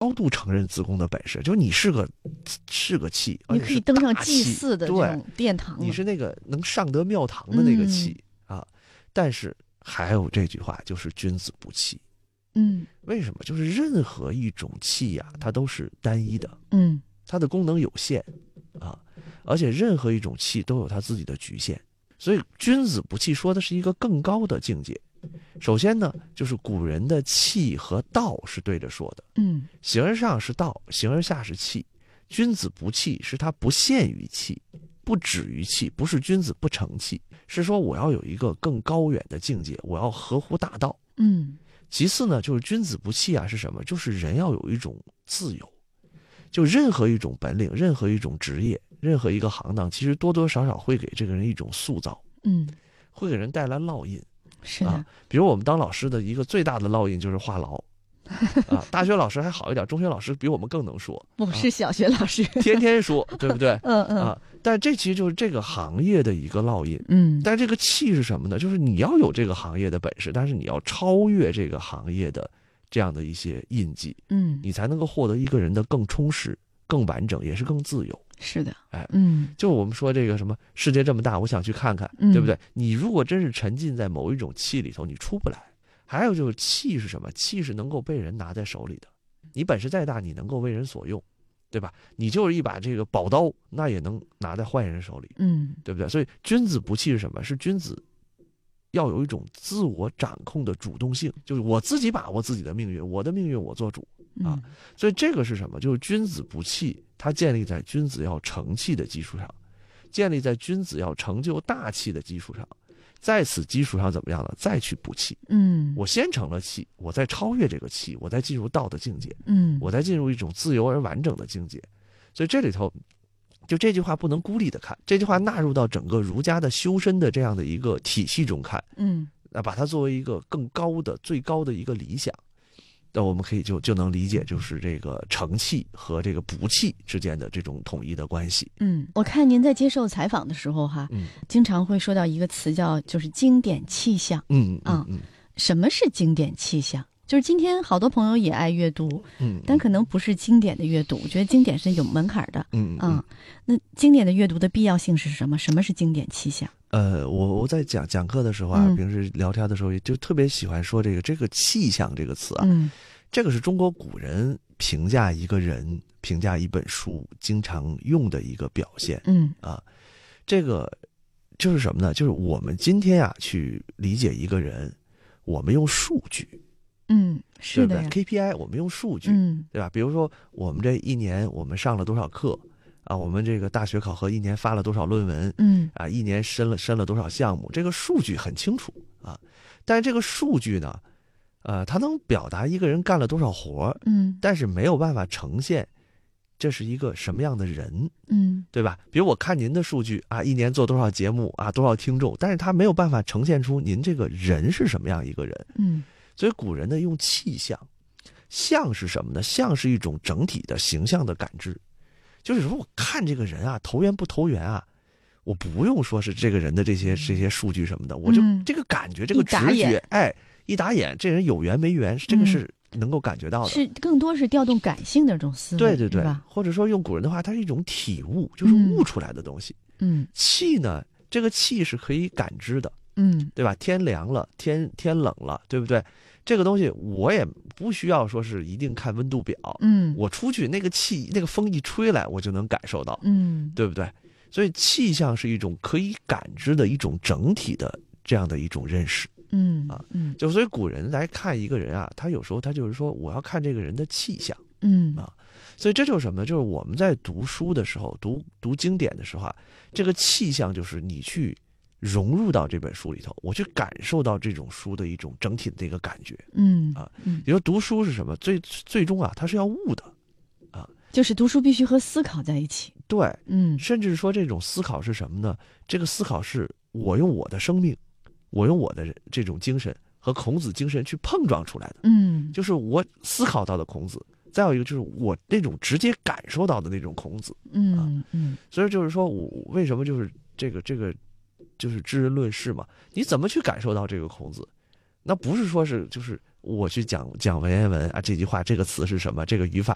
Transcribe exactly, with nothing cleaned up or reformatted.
高度承认子贡的本事，就你是个是个气， 你可以登上祭祀的这种殿堂， 你是那个能上得庙堂的那个气、嗯、啊。但是还有这句话，就是君子不器。 嗯， 为什么？就是任何一种气呀、啊，它都是单一的， 嗯， 它的功能有限啊，而且任何一种气都有它自己的局限。所以君子不器说的是一个更高的境界。首先呢，就是古人的气和道是对着说的， 嗯， 形而上是道，形而下是气。君子不器是它不限于气，不止于气，不是君子不成器，是说我要有一个更高远的境界，我要合乎大道。 嗯， 其次呢，就是君子不器啊是什么？就是人要有一种自由，就任何一种本领，任何一种职业，任何一个行当，其实多多少少会给这个人一种塑造， 嗯， 会给人带来烙印。 是的、 啊，比如我们当老师的一个最大的烙印就是话痨。啊，大学老师还好一点，中学老师比我们更能说。 我是小学老师， 啊、天天说，对不对？ 嗯嗯啊，但这其实就是这个行业的一个烙印。 嗯， 但这个气是什么呢？就是你要有这个行业的本事，但是你要超越这个行业的这样的一些印记， 嗯， 你才能够获得一个人的更充实、更完整，也是更自由。 是的， 哎， 嗯， 就我们说这个什么世界这么大，我想去看看， 嗯、 对不对？你如果真是沉浸在某一种气里头，你出不来。还有就是气是什么？气是能够被人拿在手里的。你本事再大，你能够为人所用，对吧？你就是一把这个宝刀，那也能拿在坏人手里， 嗯， 对不对？所以君子不器是什么？是君子要有一种自我掌控的主动性，就是我自己把握自己的命运，我的命运我做主啊。 嗯、 所以这个是什么？就是君子不器，它建立在君子要成器的基础上，建立在君子要成就大器的基础上。在此基础上怎么样呢？再去补气。 嗯， 我先成了气，我再超越这个气，我再进入道的境界。 嗯， 我再进入一种自由而完整的境界。所以这里头，就这句话不能孤立的看，这句话纳入到整个儒家的修身的这样的一个体系中看， 嗯， 那把它作为一个更高的、最高的一个理想。那我们可以就就能理解，就是这个成器和这个补气之间的这种统一的关系。 嗯，我看您在接受采访的时候哈， 嗯， 经常会说到一个词叫就是经典气象。 嗯嗯嗯， 什么是经典气象？就是今天好多朋友也爱阅读， 嗯， 但可能不是经典的阅读。我觉得经典是有门槛的。 嗯嗯、 啊，那经典的阅读的必要性是什么？什么是经典气象？ 呃，我我在讲讲课的时候啊， 嗯、 平时聊天的时候，也就特别喜欢说这个这个气象这个词啊。 嗯， 这个是中国古人评价一个人、评价一本书经常用的一个表现。 嗯啊，这个就是什么呢？就是我们今天啊去理解一个人，我们用数据。 嗯，是的呀 ，K P I 我们用数据， 嗯， 对吧？比如说我们这一年我们上了多少课啊？我们这个大学考核一年发了多少论文？ 嗯， 啊，一年申了申了多少项目？这个数据很清楚啊。但是这个数据呢，呃，它能表达一个人干了多少活， 嗯， 但是没有办法呈现这是一个什么样的人， 嗯， 对吧？比如我看您的数据啊，一年做多少节目啊，多少听众，但是他没有办法呈现出您这个人是什么样一个人。 嗯。 所以古人呢用气象，象是什么呢？象是一种整体的形象的感知，就是说我看这个人啊，投缘不投缘啊，我不用说是这个人的这些这些数据什么的，我就、 嗯、 这个感觉，这个直觉，哎，一打眼，这人有缘没缘，这个是能够感觉到的， 嗯、是更多是调动感性的这种思维， 对对对， 吧？ 或者说用古人的话，它是一种体悟，就是悟出来的东西。 嗯， 气呢，这个气是可以感知的， 嗯， 对吧？天凉了，天天冷了，对不对？这个东西我也不需要说是一定看温度表， 嗯， 我出去那个气那个风一吹来，我就能感受到， 嗯， 对不对？所以气象是一种可以感知的一种整体的这样的一种认识， 嗯啊， 嗯， 就所以古人来看一个人啊，他有时候他就是说我要看这个人的气象， 嗯啊，所以这就是什么呢？就是我们在读书的时候，读读经典的时候啊，这个气象就是你去融入到这本书里头，我去感受到这种书的一种整体的一个感觉， 嗯啊， 嗯， 比如读书是什么？最最终啊，它是要悟的，啊， 就是读书必须和思考在一起， 对， 嗯， 甚至说这种思考是什么呢？这个思考是我用我的生命，我用我的这种精神和孔子精神去碰撞出来的， 嗯， 就是我思考到的孔子，再有一个就是我那种直接感受到的那种孔子， 嗯、 啊、 嗯， 所以就是说我为什么就是这个这个。就是知人论事嘛，你怎么去感受到这个孔子？那不是说是就是我去讲讲文言文啊，这句话这个词是什么，这个语法